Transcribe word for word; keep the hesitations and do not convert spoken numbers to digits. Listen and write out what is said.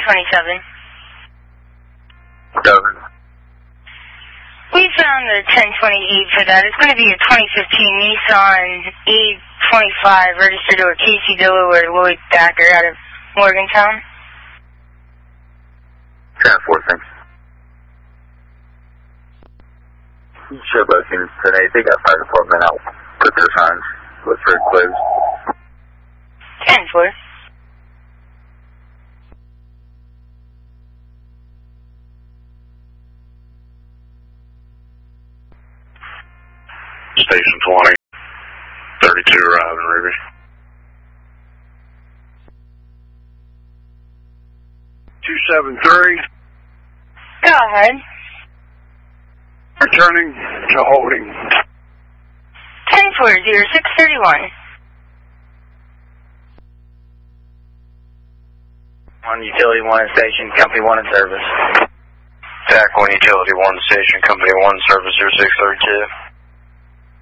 twenty-seven. Seven. We found the ten twenty E for that. It's going to be a twenty fifteen Nissan E twenty-five registered to a Casey Delaware Lloyd Thacker out of Morgantown. ten four, thanks. Showboat units today, they got fire department out. Put their signs. Looks very closed. ten four. Station twenty, thirty-two arriving, Ruby. two seven three. Go ahead. Returning to holding. ten four zero six thirty-one. One Utility one Station, Company one in service. T A C one Utility one Station, Company one service zero six thirty-two.